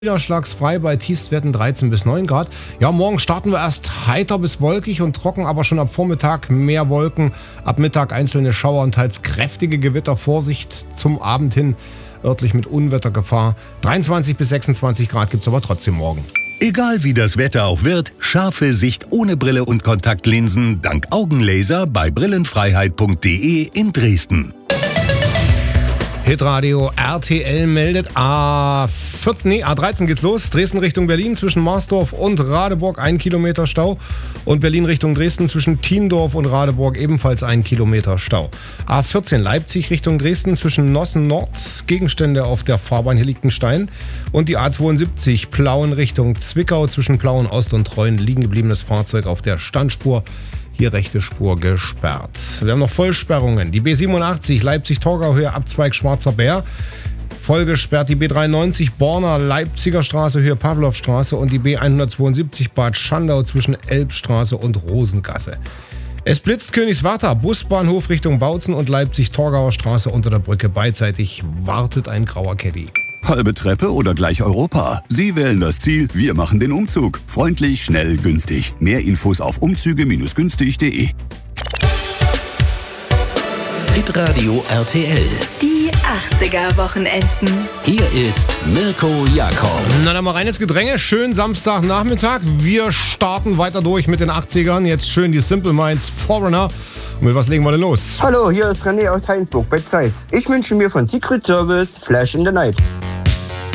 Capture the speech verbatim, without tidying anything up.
Niederschlagsfrei bei Tiefstwerten dreizehn bis neun Grad. Ja, morgen starten wir erst heiter bis wolkig und trocken, aber schon ab Vormittag mehr Wolken. Ab Mittag einzelne Schauer und teils kräftige Gewitter. Vorsicht zum Abend hin, örtlich mit Unwettergefahr. dreiundzwanzig bis sechsundzwanzig Grad gibt es aber trotzdem morgen. Egal wie das Wetter auch wird, scharfe Sicht ohne Brille und Kontaktlinsen dank Augenlaser bei brillenfreiheit punkt de in Dresden. Hitradio R T L meldet A vierzehn, nee, A dreizehn geht's los. Dresden Richtung Berlin zwischen Marsdorf und Radeburg ein Kilometer Stau. Und Berlin Richtung Dresden zwischen Thiendorf und Radeburg ebenfalls ein Kilometer Stau. A vierzehn Leipzig Richtung Dresden zwischen Nossen Nord, Gegenstände auf der Fahrbahn, hier liegt ein Stein. Und die A zweiundsiebzig Plauen Richtung Zwickau zwischen Plauen Ost und Treuen, liegen gebliebenes Fahrzeug auf der Standspur. Hier rechte Spur gesperrt. Wir haben noch Vollsperrungen. Die B siebenundachtzig Leipzig-Torgau-Höhe Abzweig Schwarzer Bär. Voll gesperrt die B dreiundneunzig Borner Leipziger Straße Höhe Pawlowstraße und die B hundertzweiundsiebzig Bad Schandau zwischen Elbstraße und Rosengasse. Es blitzt Königswerther, Busbahnhof Richtung Bautzen und Leipzig-Torgauer Straße unter der Brücke. Beidseitig wartet ein grauer Caddy. Halbe Treppe oder gleich Europa? Sie wählen das Ziel, wir machen den Umzug. Freundlich, schnell, günstig. Mehr Infos auf umzüge Bindestrich günstig punkt de. Hitradio R T L. Die achtziger-Wochenenden. Hier ist Mirko Jakob. Na dann mal rein ins Gedränge. Schön Samstagnachmittag. Wir starten weiter durch mit den achtzigern. Jetzt schön die Simple Minds Foreigner. Und mit was legen wir denn los? Hallo, hier ist René aus Heinsburg bei Zeit. Ich wünsche mir von Secret Service Flash in the Night.